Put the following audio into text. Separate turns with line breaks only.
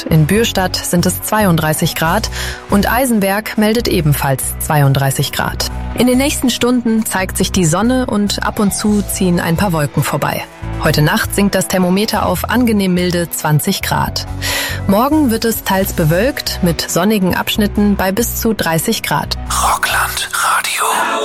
In Bürstadt sind es 32 Grad und Eisenberg meldet ebenfalls 32 Grad. In den nächsten Stunden zeigt sich die Sonne und ab und zu ziehen ein paar Wolken vorbei. Heute Nacht sinkt das Thermometer auf angenehm milde 20 Grad. Morgen wird es teils bewölkt mit sonnigen Abschnitten bei bis zu 30 Grad.
Rockland Radio.